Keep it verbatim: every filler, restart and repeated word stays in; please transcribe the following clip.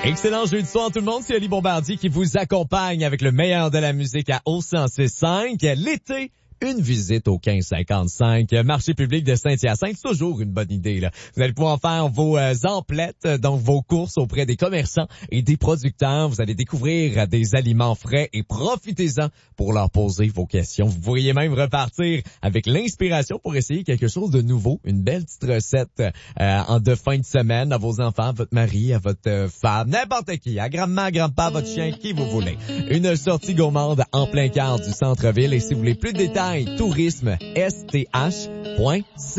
Excellent jeudi soir tout le monde, c'est Ali Bombardier qui vous accompagne avec le meilleur de la musique à O cent six cinq. L'été, une visite au quinze cinquante-cinq, marché public de Saint-Hyacinthe, c'est toujours une bonne idée, là. Vous allez pouvoir faire vos euh, emplettes, donc vos courses auprès des commerçants et des producteurs. Vous allez découvrir des aliments frais et profitez-en pour leur poser vos questions. Vous pourriez même repartir avec l'inspiration pour essayer quelque chose de nouveau, une belle petite recette euh, en de fin de semaine à vos enfants, à votre mari, à votre euh, femme, n'importe qui, à grand-maman, grand-papa, votre chien, qui vous voulez. Une sortie gourmande en plein cœur du centre-ville et si vous voulez plus de détails, tourisme S T H point C A.